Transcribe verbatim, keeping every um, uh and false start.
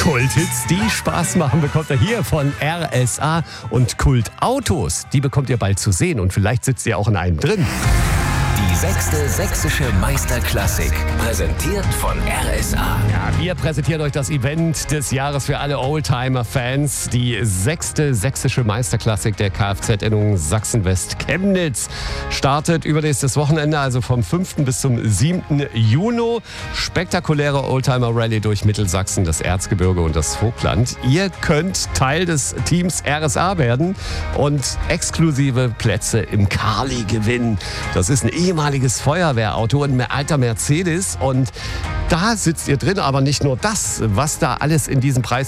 Kulthits, die Spaß machen, bekommt ihr hier von R S A. Und Kultautos, die bekommt ihr bald zu sehen. Und vielleicht sitzt ihr auch in einem drin. Die sechste sächsische Meisterklassik, präsentiert von R S A. Ja, wir präsentieren euch das Event des Jahres für alle Oldtimer-Fans. Die sechste sächsische Meisterklassik der Kfz-Innung Sachsen-West-Chemnitz startet übernächstes Wochenende, also vom fünften bis zum siebten Juni. Spektakuläre Oldtimer-Rallye durch Mittelsachsen, das Erzgebirge und das Vogtland. Ihr könnt Teil des Teams R S A werden und exklusive Plätze im Carly gewinnen. Das ist ein ehemaliges Feuerwehrauto, ein alter Mercedes, und da sitzt ihr drin, aber nicht nur das, was da alles in diesem Preis